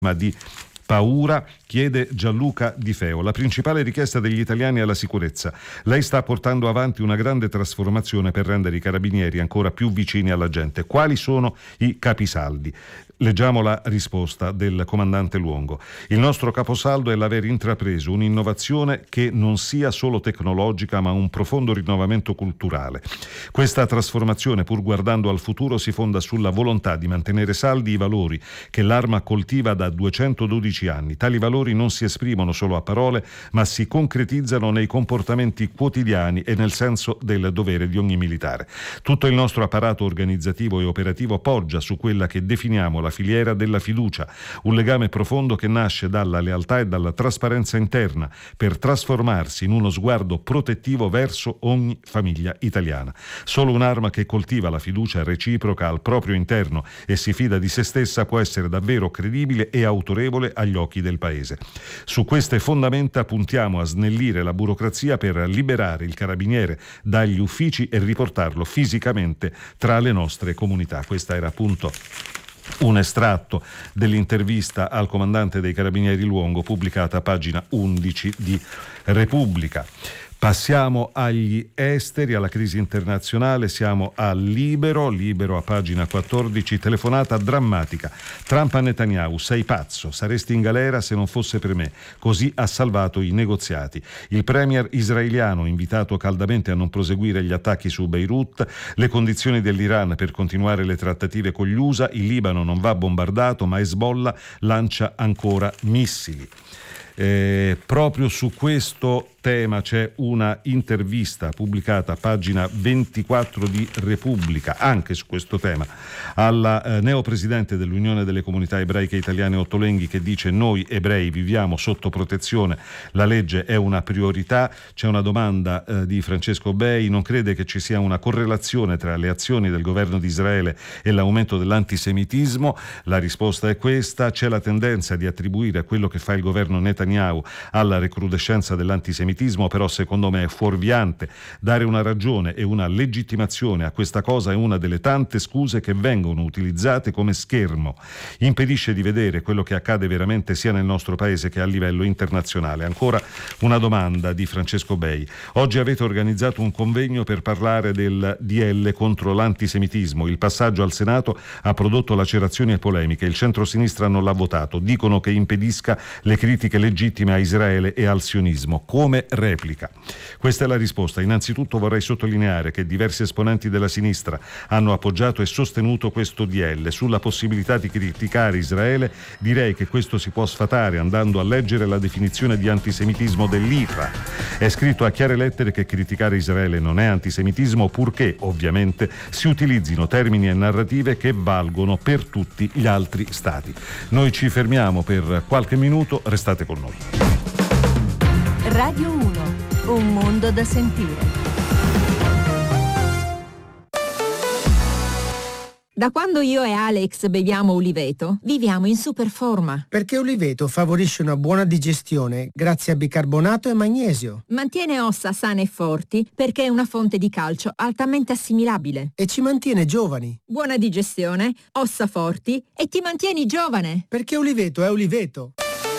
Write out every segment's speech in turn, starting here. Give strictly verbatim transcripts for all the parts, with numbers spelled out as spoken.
ma di paura, chiede Gianluca Di Feo. La principale richiesta degli italiani è la sicurezza. Lei sta portando avanti una grande trasformazione per rendere i carabinieri ancora più vicini alla gente. Quali sono i capisaldi? Leggiamo la risposta del comandante Luongo. Il nostro caposaldo è l'aver intrapreso un'innovazione che non sia solo tecnologica ma un profondo rinnovamento culturale. Questa trasformazione, pur guardando al futuro, si fonda sulla volontà di mantenere saldi i valori che l'Arma coltiva da duecentododici anni. Tali valori non si esprimono solo a parole ma si concretizzano nei comportamenti quotidiani e nel senso del dovere di ogni militare. Tutto il nostro apparato organizzativo e operativo poggia su quella che definiamo la filiera della fiducia, un legame profondo che nasce dalla lealtà e dalla trasparenza interna per trasformarsi in uno sguardo protettivo verso ogni famiglia italiana. Solo un'arma che coltiva la fiducia reciproca al proprio interno e si fida di se stessa può essere davvero credibile e autorevole agli occhi del Paese. Su queste fondamenta puntiamo a snellire la burocrazia per liberare il carabiniere dagli uffici e riportarlo fisicamente tra le nostre comunità. Questa era appunto un estratto dell'intervista al comandante dei Carabinieri Luongo pubblicata a pagina undici di Repubblica. Passiamo agli esteri, alla crisi internazionale, siamo a Libero, Libero a pagina quattordici, telefonata drammatica. Trump a Netanyahu: sei pazzo, saresti in galera se non fosse per me. Così ha salvato i negoziati. Il premier israeliano invitato caldamente a non proseguire gli attacchi su Beirut, le condizioni dell'Iran per continuare le trattative con gli U S A, il Libano non va bombardato ma Hezbollah lancia ancora missili. Eh, proprio su questo tema c'è una intervista pubblicata a pagina ventiquattro di Repubblica, anche su questo tema, alla eh, neopresidente dell'Unione delle Comunità Ebraiche Italiane Ottolenghi, che dice: noi ebrei viviamo sotto protezione, la legge è una priorità. C'è una domanda eh, di Francesco Bei: non crede che ci sia una correlazione tra le azioni del governo di Israele e l'aumento dell'antisemitismo? La risposta è questa: c'è la tendenza di attribuire a quello che fa il governo Netanyahu alla recrudescenza dell'antisemitismo, però secondo me è fuorviante dare una ragione e una legittimazione a questa cosa. È una delle tante scuse che vengono utilizzate come schermo, impedisce di vedere quello che accade veramente sia nel nostro paese che a livello internazionale. Ancora una domanda di Francesco Bei: oggi avete organizzato un convegno per parlare del D L contro l'antisemitismo, il passaggio al Senato ha prodotto lacerazioni e polemiche, il centro-sinistra non l'ha votato, dicono che impedisca le critiche legittime a Israele e al sionismo. Come replica? Questa è la risposta. Innanzitutto vorrei sottolineare che diversi esponenti della sinistra hanno appoggiato e sostenuto questo D L. Sulla possibilità di criticare Israele direi che questo si può sfatare andando a leggere la definizione di antisemitismo dell'I F A. È scritto a chiare lettere che criticare Israele non è antisemitismo, purché ovviamente si utilizzino termini e narrative che valgono per tutti gli altri stati. Noi ci fermiamo per qualche minuto, restate con noi. Radio uno, un mondo da sentire. Da quando io e Alex beviamo Uliveto, viviamo in super forma. Perché Uliveto favorisce una buona digestione grazie a bicarbonato e magnesio. Mantiene ossa sane e forti perché è una fonte di calcio altamente assimilabile. E ci mantiene giovani. Buona digestione, ossa forti e ti mantieni giovane. Perché Uliveto è Uliveto.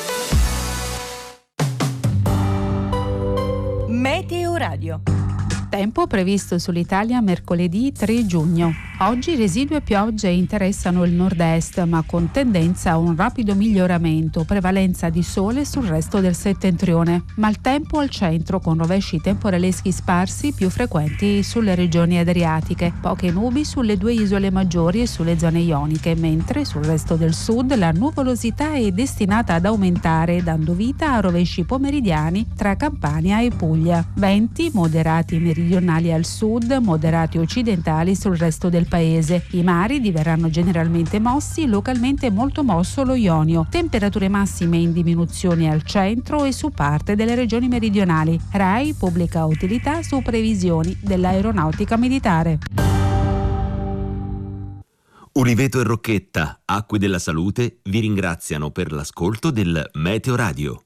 Meteo Radio. Tempo previsto sull'Italia mercoledì tre giugno. Oggi residue piogge interessano il nord-est, ma con tendenza a un rapido miglioramento, prevalenza di sole sul resto del settentrione. Maltempo al centro, con rovesci temporaleschi sparsi più frequenti sulle regioni adriatiche. Poche nubi sulle due isole maggiori e sulle zone ioniche, mentre sul resto del sud la nuvolosità è destinata ad aumentare, dando vita a rovesci pomeridiani tra Campania e Puglia. Venti moderati meridionali al sud, moderati occidentali sul resto del paese. I mari diverranno generalmente mossi, localmente molto mosso lo Ionio. Temperature massime in diminuzione al centro e su parte delle regioni meridionali. RAI pubblica utilità su previsioni dell'aeronautica militare. Uliveto e Rocchetta, Acque della Salute, vi ringraziano per l'ascolto del Meteo Radio.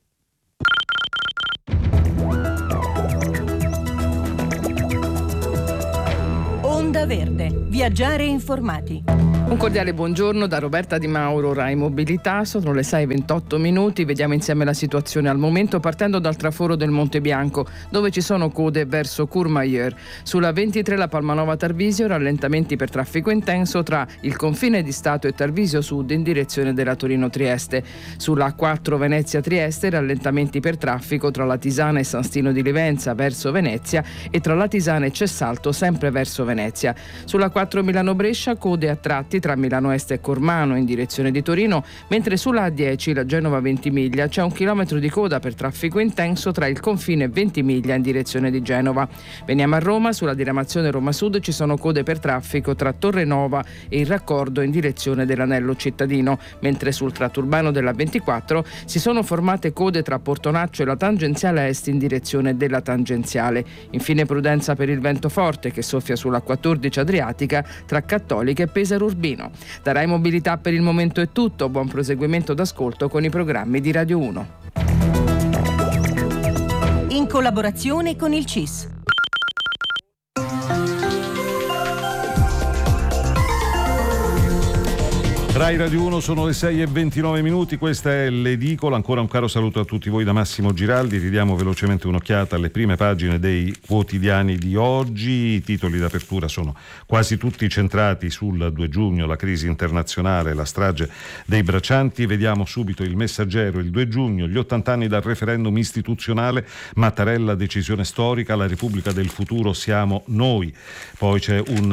Onda Verde, viaggiare informati. Un cordiale buongiorno da Roberta Di Mauro, Rai Mobilità. Sono le sei e ventotto minuti. Vediamo insieme la situazione al momento partendo dal traforo del Monte Bianco, dove ci sono code verso Courmayeur. Sulla ventitré la Palmanova Tarvisio, rallentamenti per traffico intenso tra il confine di Stato e Tarvisio Sud in direzione della Torino-Trieste. Sulla A quattro Venezia Trieste, rallentamenti per traffico tra la Tisana e San Stino di Livenza verso Venezia e tra la Tisana e Cessalto sempre verso Venezia. Sulla quattro Milano Brescia, code a tratti tra Milano Est e Cormano in direzione di Torino, mentre sulla A dieci la Genova Ventimiglia c'è un chilometro di coda per traffico intenso tra il confine e Ventimiglia in direzione di Genova. Veniamo a Roma, sulla diramazione Roma Sud ci sono code per traffico tra Torre Nova e il raccordo in direzione dell'anello cittadino, mentre sul tratto urbano della ventiquattro si sono formate code tra Portonaccio e la tangenziale est in direzione della tangenziale. Infine prudenza per il vento forte che soffia sulla quattordici Adriatica tra Cattolica e Pesaro Urbino. Da Rai Mobilità per il momento è tutto, buon proseguimento d'ascolto con i programmi di Radio uno. In collaborazione con il C I S. Rai Radio uno, sono le sei e ventinove minuti, questa è l'edicola. Ancora un caro saluto a tutti voi da Massimo Giraldi. Ridiamo velocemente un'occhiata alle prime pagine dei quotidiani di oggi. I titoli d'apertura sono quasi tutti centrati sul due giugno, la crisi internazionale, la strage dei braccianti. Vediamo subito Il Messaggero, il due giugno, gli ottanta anni dal referendum istituzionale, Mattarella, decisione storica, la Repubblica del futuro siamo noi. Poi c'è un,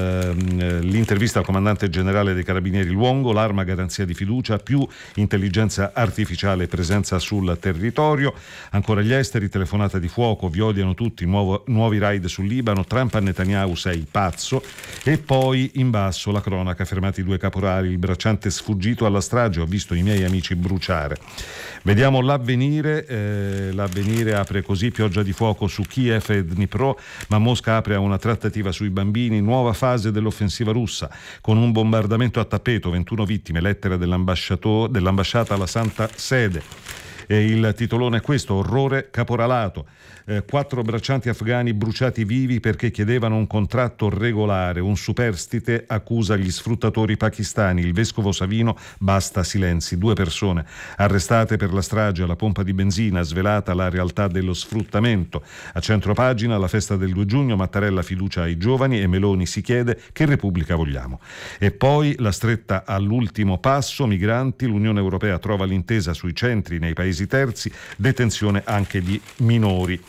eh, l'intervista al comandante generale dei Carabinieri Luongo, l'arma garanzia di fiducia, più intelligenza artificiale e presenza sul territorio. Ancora gli esteri, telefonata di fuoco, vi odiano tutti, nuovo, nuovi raid sul Libano, Trump a Netanyahu sei pazzo. E poi in basso la cronaca, fermati due caporali, il bracciante sfuggito alla strage, ho visto i miei amici bruciare. Vediamo l'Avvenire, eh, l'Avvenire apre così: pioggia di fuoco su Kiev e Dnipro, ma Mosca apre a una trattativa sui bambini, nuova fase dell'offensiva russa, con un bombardamento a tappeto, ventuno vittime, lettera dell'ambasciata alla Santa Sede. E il titolone è questo: orrore caporalato. Eh, quattro braccianti afghani bruciati vivi perché chiedevano un contratto regolare. Un superstite accusa gli sfruttatori pakistani. Il vescovo Savino, basta silenzi. Due persone arrestate per la strage alla pompa di benzina, svelata la realtà dello sfruttamento. A centropagina la festa del due giugno, Mattarella fiducia ai giovani e Meloni si chiede che Repubblica vogliamo. E poi la stretta all'ultimo passo, migranti, l'Unione Europea trova l'intesa sui centri nei paesi terzi, detenzione anche di minori.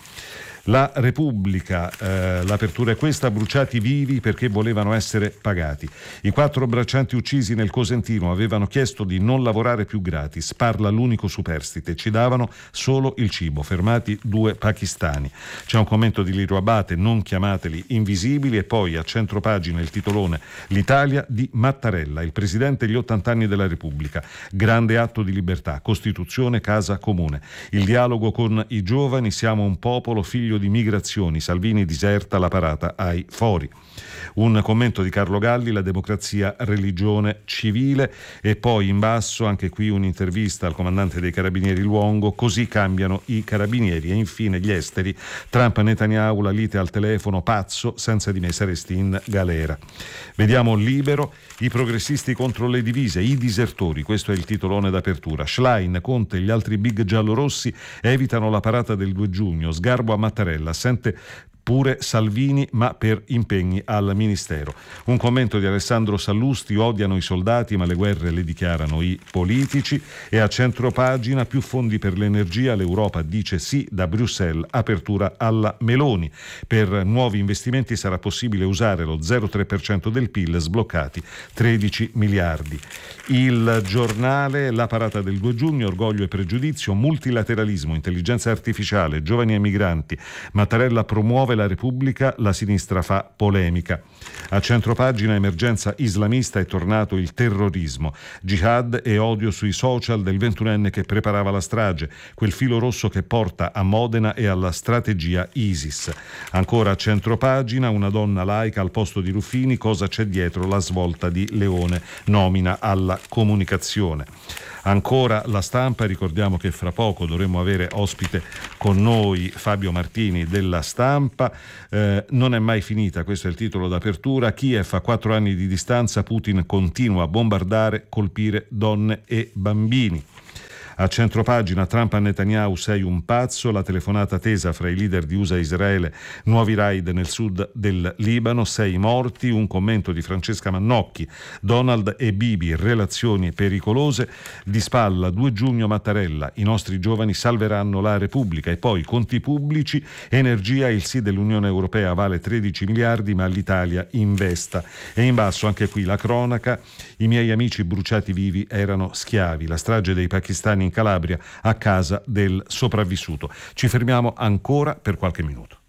La Repubblica, eh, l'apertura è questa: bruciati vivi perché volevano essere pagati. I quattro braccianti uccisi nel Cosentino avevano chiesto di non lavorare più gratis, parla l'unico superstite, ci davano solo il cibo, fermati due pakistani. C'è un commento di Lirio Abate, non chiamateli invisibili. E poi a centropagina il titolone: l'Italia di Mattarella, il presidente gli ottanta anni della Repubblica, grande atto di libertà, Costituzione, casa comune, il dialogo con i giovani, siamo un popolo figlio di migrazioni, Salvini diserta la parata ai fori. Un commento di Carlo Galli, la democrazia, religione, civile. E poi in basso anche qui un'intervista al comandante dei Carabinieri Luongo, così cambiano i carabinieri. E infine gli esteri, Trump Netanyahu, la lite al telefono, pazzo, senza di me saresti in galera. Vediamo Libero, i progressisti contro le divise, i disertori, questo è il titolone d'apertura. Schlein, Conte e gli altri big giallorossi evitano la parata del due giugno, sgarbo a Mattarella, assente pure Salvini ma per impegni al Ministero. Un commento di Alessandro Sallusti, odiano i soldati ma le guerre le dichiarano i politici. E a centropagina, più fondi per l'energia, l'Europa dice sì, da Bruxelles apertura alla Meloni. Per nuovi investimenti sarà possibile usare lo zero virgola tre per cento del P I L, sbloccati tredici miliardi. Il Giornale, la parata del due giugno, orgoglio e pregiudizio, multilateralismo, intelligenza artificiale, giovani e migranti, Mattarella promuove la Repubblica, la sinistra fa polemica. A centropagina, emergenza islamista, è tornato il terrorismo, jihad e odio sui social del ventunenne che preparava la strage, quel filo rosso che porta a Modena e alla strategia ISIS. Ancora a centropagina, una donna laica al posto di Ruffini, cosa c'è dietro la svolta di Leone, nomina alla comunicazione. Ancora La Stampa, ricordiamo che fra poco dovremo avere ospite con noi Fabio Martini della Stampa. Eh, non è mai finita, questo è il titolo d'apertura. Kiev a quattro anni di distanza, Putin continua a bombardare, colpire donne e bambini. A centropagina, Trump a Netanyahu, sei un pazzo, la telefonata tesa fra i leader di U S A e Israele, nuovi raid nel sud del Libano, sei morti, un commento di Francesca Mannocchi, Donald e Bibi, relazioni pericolose, di spalla due giugno Mattarella, i nostri giovani salveranno la Repubblica, e poi conti pubblici, energia, il sì dell'Unione Europea vale tredici miliardi ma l'Italia investa. E in basso anche qui la cronaca, i miei amici bruciati vivi erano schiavi, la strage dei pakistani in Calabria a casa del sopravvissuto. Ci fermiamo ancora per qualche minuto.